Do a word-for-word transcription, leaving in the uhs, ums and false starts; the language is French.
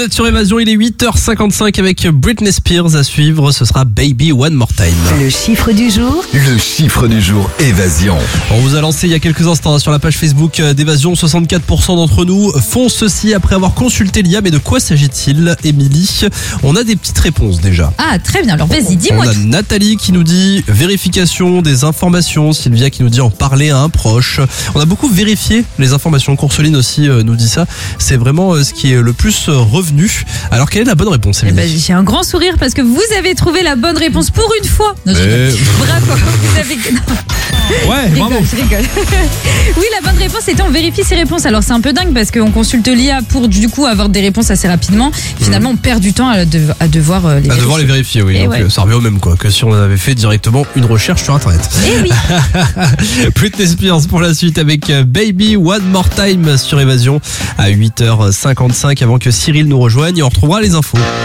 êtes sur Évasion, il est huit heures cinquante-cinq avec Britney Spears à suivre. Ce sera Baby One More Time. Le chiffre du jour. Le chiffre du jour, Évasion. On vous a lancé il y a quelques instants sur la page Facebook d'Évasion. soixante-quatre pour cent d'entre nous font ceci après avoir consulté l'I A. Mais de quoi s'agit-il, Émilie? On a des petites réponses déjà. Ah, très bien. Alors vas-y, dis-moi. On a Nathalie qui nous dit vérification des informations. Sylvia qui nous dit en parler à un proche. On a beaucoup vérifié les informations. Courseline aussi euh, nous dit ça. C'est vraiment euh, ce qui est le plus euh, revenu. Alors quelle est la bonne réponse, Eh Émilie? ben, j'ai un grand sourire parce que vous avez trouvé la bonne réponse pour une fois. Non, je Mais- rigole. Bravo, vous avez... Non, Ouais, je bravo. rigole, je rigole. Oui, la bonne réponse était on vérifie ses réponses. Alors c'est un peu dingue parce qu'on consulte l'I A pour du coup avoir des réponses assez rapidement. Finalement, on perd du temps à, de- à devoir euh, les À vérifier. devoir les vérifier, oui. Et Donc, ouais. euh, ça revient au même quoi que si on avait fait directement une recherche sur Internet. Eh oui. Britney Spears pour la suite avec euh, Baby One More Time sur Évasion à huit heures cinquante-cinq avant que Cyril nous rejoigne. On retrouvera les infos.